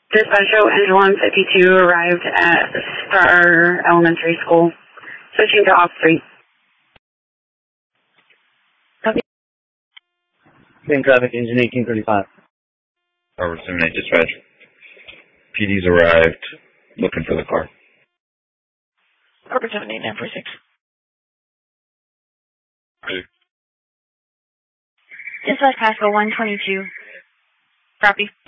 Dispatcher Engine 152 arrived at Star Elementary School. Switching to off 3. Copy. Same traffic, engine 1835. Robert 78 dispatch. PD's arrived, looking for the car. Robert 78 946. Dispatch Pasco 122. Copy.